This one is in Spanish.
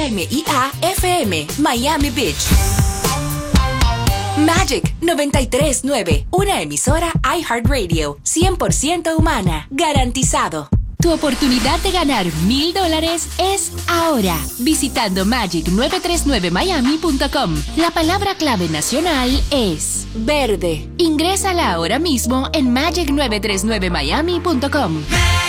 WMIA FM, Miami Beach. Magic 93.9, una emisora iHeartRadio, 100% humana, garantizado. Tu oportunidad de ganar $1,000 es ahora, visitando magic939miami.com. La palabra clave nacional es verde. Ingrésala ahora mismo en magic939miami.com.